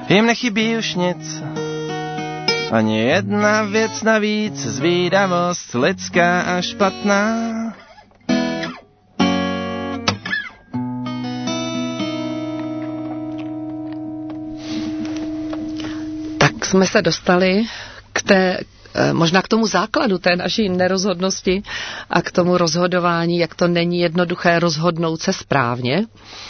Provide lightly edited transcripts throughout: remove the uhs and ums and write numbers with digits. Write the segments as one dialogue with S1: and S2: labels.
S1: Jim nechybí už nic, ani jedna věc navíc, zvídavost lidská a špatná.
S2: Tak jsme se dostali možná k tomu základu té naší nerozhodnosti a k tomu rozhodování, jak to není jednoduché rozhodnout se správně.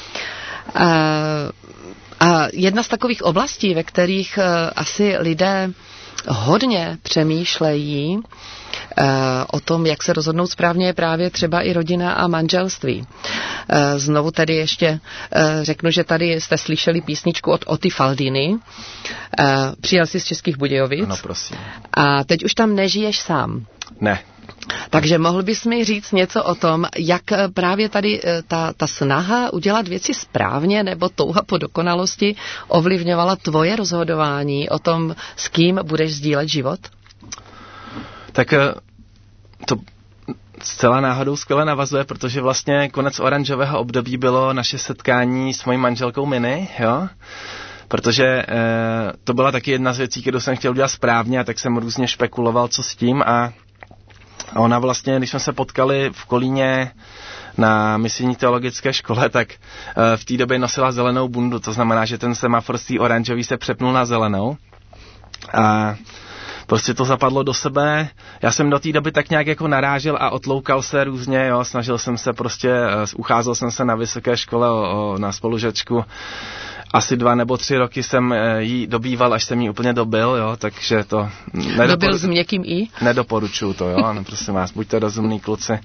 S2: A jedna z takových oblastí, ve kterých asi lidé hodně přemýšlejí o tom, jak se rozhodnout správně, je právě třeba i rodina a manželství. Znovu tedy ještě řeknu, že tady jste slyšeli písničku od Oty Faldiny. Přijel jsi z Českých Budějovic.
S1: Ano, prosím.
S2: A teď už tam nežiješ sám.
S1: Ne.
S2: Takže mohl bys mi říct něco o tom, jak právě tady ta snaha udělat věci správně nebo touha po dokonalosti ovlivňovala tvoje rozhodování o tom, s kým budeš sdílet život?
S1: Tak to zcela náhodou skvěle navazuje, protože vlastně konec oranžového období bylo naše setkání s mojí manželkou Mini, jo? Protože to byla taky jedna z věcí, kterou jsem chtěl udělat správně, a tak jsem různě špekuloval, co s tím, a ona vlastně, když jsme se potkali v Kolíně na misijní teologické škole, tak v té době nosila zelenou bundu, to znamená, že ten semafor z té oranžový se přepnul na zelenou a prostě to zapadlo do sebe. Já jsem do té doby tak nějak jako narážel a otloukal se různě, jo, snažil jsem se prostě, ucházel jsem se na vysoké škole na spolužačku. Asi 2 nebo 3 roky jsem jí dobýval, až jsem jí úplně dobil, jo, takže to...
S2: Dobil s měkkým i?
S1: Nedoporučuju to, jo, no, prosím vás, buďte rozumný kluci.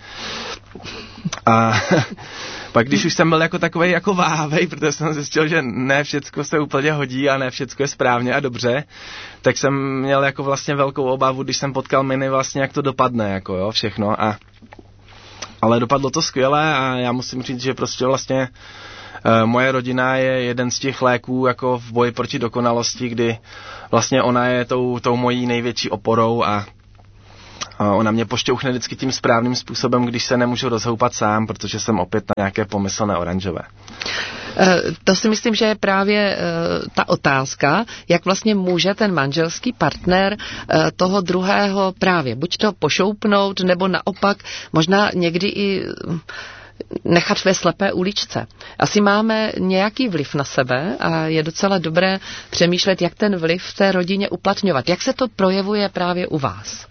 S1: A pak když už jsem byl jako takovej jako váhavej, protože jsem zjistil, že ne všecko se úplně hodí a ne všecko je správně a dobře, tak jsem měl jako vlastně velkou obavu, když jsem potkal Mini, vlastně jak to dopadne, jako jo, všechno. Ale dopadlo to skvěle a já musím říct, že prostě vlastně moje rodina je jeden z těch léků jako v boji proti dokonalosti, kdy vlastně ona je tou mojí největší oporou a ona mě pošťouchne vždycky tím správným způsobem, když se nemůžu rozhoupat sám, protože jsem opět na nějaké pomyslné oranžové.
S2: To si myslím, že je právě ta otázka, jak vlastně může ten manželský partner toho druhého právě buď to pošoupnout, nebo naopak možná někdy i nechat ve slepé uličce. Asi máme nějaký vliv na sebe a je docela dobré přemýšlet, jak ten vliv v té rodině uplatňovat. Jak se to projevuje právě u vás?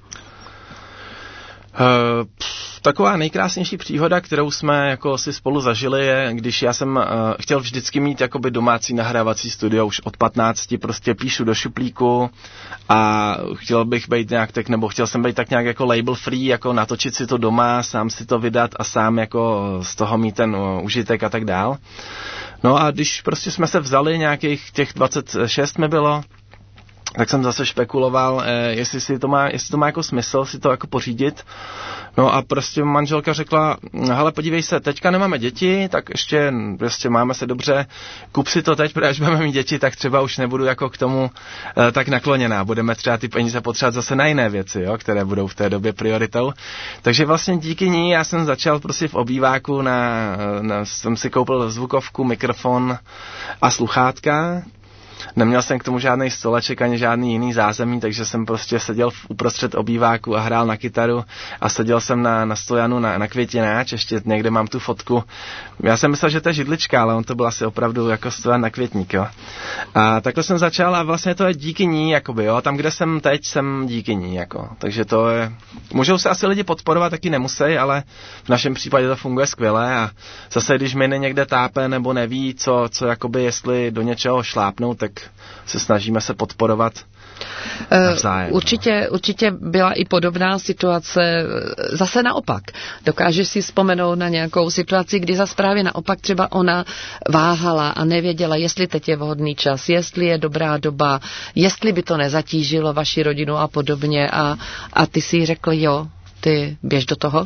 S1: Taková nejkrásnější příhoda, kterou jsme jako si spolu zažili, je, když já jsem chtěl vždycky mít jakoby domácí nahrávací studio už od 15, prostě píšu do šuplíku a chtěl jsem být tak nějak jako label free, jako natočit si to doma, sám si to vydat a sám jako z toho mít ten užitek a tak dál. No a když prostě jsme se vzali nějakých těch 26 mi bylo, tak jsem zase špekuloval, jestli to má jako smysl si to jako pořídit. No a prostě manželka řekla, hele, podívej se, teďka nemáme děti, tak ještě prostě máme se dobře, kup si to teď, protože až budeme mít děti, tak třeba už nebudu jako k tomu tak nakloněná. Budeme třeba ty peníze potřebovat zase na jiné věci, jo, které budou v té době prioritou. Takže vlastně díky ní já jsem začal prostě v obýváku, jsem si koupil zvukovku, mikrofon a sluchátka. Neměl jsem k tomu žádný stoleček ani žádný jiný zázemí, takže jsem prostě seděl uprostřed obýváku a hrál na kytaru a seděl jsem na stojanu na květináč, ještě někde mám tu fotku. Já jsem myslel, že to je židlička, ale on to byl asi opravdu jako stojan na květník, jo. A takhle jsem začal a vlastně to je díky ní, jakoby, jo. Tam, kde jsem teď, jsem díky ní, jako. Takže to je... Můžou se asi lidi podporovat, taky nemusí, ale v našem případě to funguje skvěle a zase, když Mini někde tápe nebo neví, co jakoby, jestli do něčeho šlápnou, tak se snažíme se podporovat navzájem.
S2: Určitě byla i podobná situace zase naopak. Dokážeš si vzpomenout na nějakou situaci, kdy zase právě naopak třeba ona váhala a nevěděla, jestli teď je vhodný čas, jestli je dobrá doba, jestli by to nezatížilo vaši rodinu a podobně a ty si řekl, jo, ty běž do toho?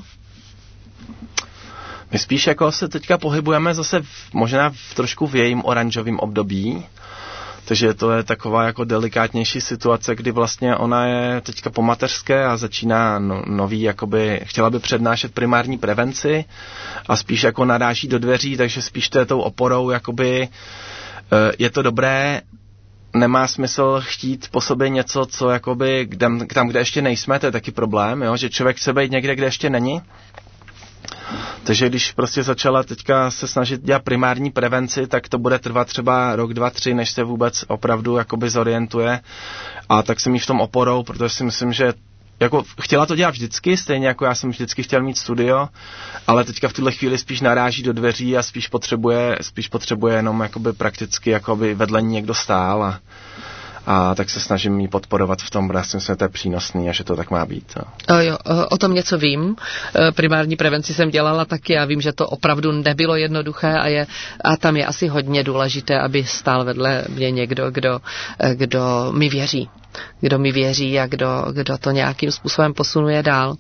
S1: My spíš jako se teďka pohybujeme zase možná trošku v jejím oranžovém období, takže to je taková jako delikátnější situace, kdy vlastně ona je teďka po mateřské a začíná nový, jakoby, chtěla by přednášet primární prevenci a spíš jako naráží do dveří, takže spíš to je tou oporou, jakoby, je to dobré, nemá smysl chtít po sobě něco, co jakoby tam, kde ještě nejsme, to je taky problém, jo? Že člověk chce být někde, kde ještě není. Takže když prostě začala teďka se snažit dělat primární prevenci, tak to bude trvat třeba rok, 2, 3, než se vůbec opravdu jakoby zorientuje. A tak jsem jí v tom oporou, protože si myslím, že jako chtěla to dělat vždycky, stejně jako já jsem vždycky chtěl mít studio, ale teďka v tuhle chvíli spíš naráží do dveří a spíš potřebuje jenom jakoby prakticky, jakoby vedle ní někdo stál a tak se snažím jí podporovat v tom, protože já si myslím, že to je přínosný a že to tak má být. No.
S2: Jo, o tom něco vím. Primární prevenci jsem dělala taky a vím, že to opravdu nebylo jednoduché a tam je asi hodně důležité, aby stál vedle mě někdo, kdo mi věří. Kdo mi věří a kdo to nějakým způsobem posunuje dál.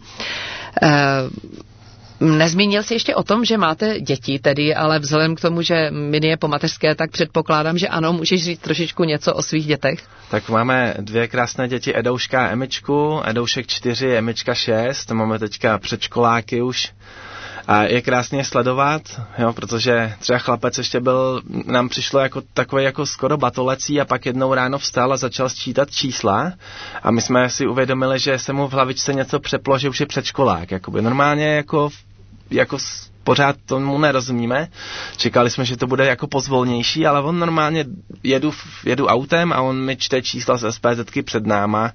S2: Nezmínil jsi ještě o tom, že máte děti tedy, ale vzhledem k tomu, že Mini je po mateřské, tak předpokládám, že ano, můžeš říct trošičku něco o svých dětech.
S1: Tak máme 2 krásné děti, Edouška a Emičku, Edoušek 4, Emička 6, máme teďka předškoláky už. A je krásně sledovat, jo, protože třeba chlapec ještě nám přišlo jako takový jako skoro batolecí a pak jednou ráno vstal a začal sčítat čísla a my jsme si uvědomili, že se mu v hlavičce něco přeplo, že už je předškolák. Jakoby. Normálně jako pořád tomu nerozumíme. Čekali jsme, že to bude jako pozvolnější, ale on normálně jedu autem a on mi čte čísla z SPZky před náma.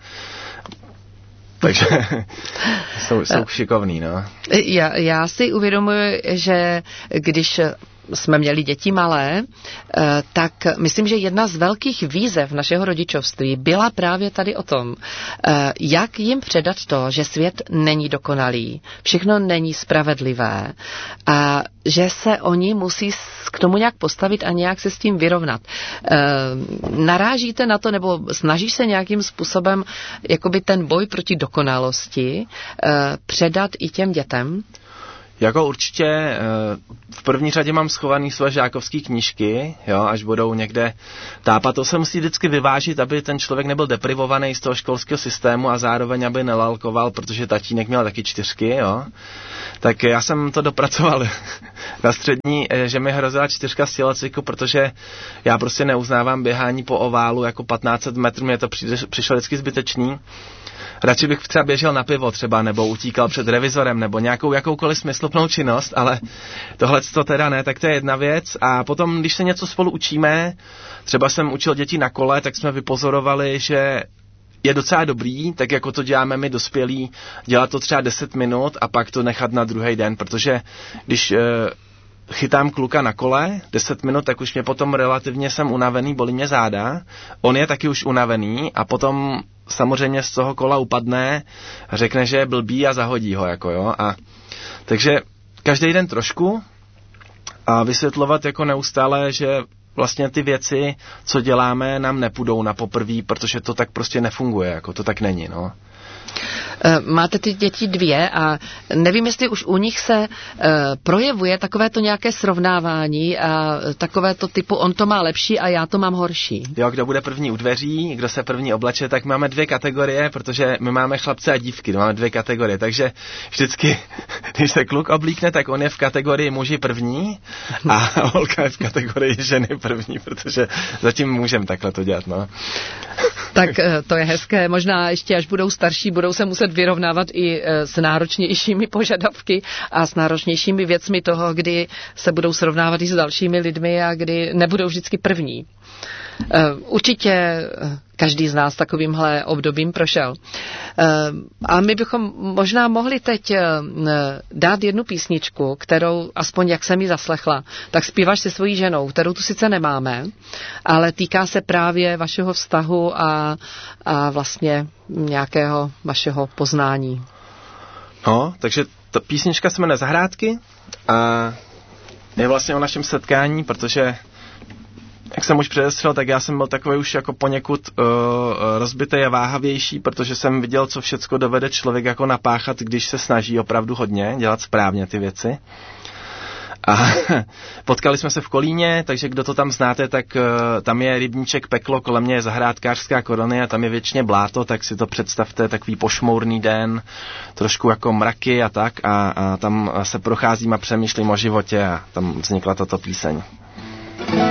S1: Takže jsou šikovný, no.
S2: Já si uvědomuji, že když jsme měli děti malé, tak myslím, že jedna z velkých výzev našeho rodičovství byla právě tady o tom, jak jim předat to, že svět není dokonalý, všechno není spravedlivé a že se oni musí k tomu nějak postavit a nějak se s tím vyrovnat. Narážíte na to, nebo snažíš se nějakým způsobem jakoby ten boj proti dokonalosti předat i těm dětem?
S1: Jako určitě v první řadě mám schovaný své žákovské knížky, jo, až budou někde tápat. To se musí vždycky vyvážit, aby ten člověk nebyl deprivovaný z toho školského systému a zároveň, aby nelalkoval, protože tatínek měl taky 4, jo. Tak já jsem to dopracoval na střední, že mi hrozila 4 z tělocviku, protože já prostě neuznávám běhání po oválu jako 1500 metrů, mě to přišlo vždycky zbytečný. Radši bych třeba běžel na pivo třeba, nebo utíkal před revizorem, nebo jakoukoliv smysluplnou činnost, ale tohle to teda ne, tak to je jedna věc. A potom, když se něco spolu učíme, třeba jsem učil děti na kole, tak jsme vypozorovali, že je docela dobrý, tak jako to děláme my dospělí, dělat to třeba 10 minut a pak to nechat na druhý den, protože když chytám kluka na kole 10 minut, tak už mě potom relativně jsem unavený, bolí mě záda, on je taky už unavený a potom samozřejmě z toho kola upadne, řekne, že je blbý a zahodí ho, jako jo. A takže každý den trošku a vysvětlovat jako neustále, že vlastně ty věci, co děláme, nám nepůjdou na poprví, protože to tak prostě nefunguje, jako to tak není, no.
S2: Máte ty děti 2 a nevím, jestli už u nich se projevuje takové to nějaké srovnávání a takové to typu on to má lepší a já to mám horší.
S1: Jo, kdo bude první u dveří, kdo se první obleče, tak máme 2 kategorie, protože my máme chlapce a dívky, máme 2 kategorie, takže vždycky, když se kluk oblíkne, tak on je v kategorii muži první a holka je v kategorii ženy první, protože zatím můžeme takhle to dělat, no.
S2: Tak to je hezké, možná ještě až budou starší, budou se muset vyrovnávat i s náročnějšími požadavky a s náročnějšími věcmi toho, kdy se budou srovnávat i s dalšími lidmi a kdy nebudou vždycky první. Určitě každý z nás takovýmhle obdobím prošel. A my bychom možná mohli teď dát jednu písničku, kterou, aspoň jak jsem ji zaslechla, tak zpíváš se svojí ženou, kterou tu sice nemáme, ale týká se právě vašeho vztahu a vlastně nějakého vašeho poznání.
S1: No, takže ta písnička se jmenuje Zahrádky a je vlastně o našem setkání, protože jak jsem už předestřel, tak já jsem byl takový už jako poněkud rozbitý a váhavější, protože jsem viděl, co všecko dovede člověk jako napáchat, když se snaží opravdu hodně dělat správně ty věci. A potkali jsme se v Kolíně, takže kdo to tam znáte, tak tam je rybníček Peklo, kolem mě je zahrádkářská kolonie a tam je věčně bláto, tak si to představte, takový pošmourný den, trošku jako mraky a tak a tam se procházím a přemýšlím o životě a tam vznikla tato píseň.